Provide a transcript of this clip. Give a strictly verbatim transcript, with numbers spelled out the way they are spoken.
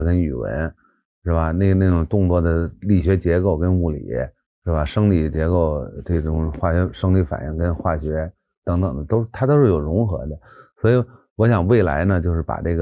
跟语文，是吧？那那种动作的力学结构跟物理，是吧？生理结构这种化学生理反应跟化学等等的，都它都是有融合的。所以我想未来呢，就是把这个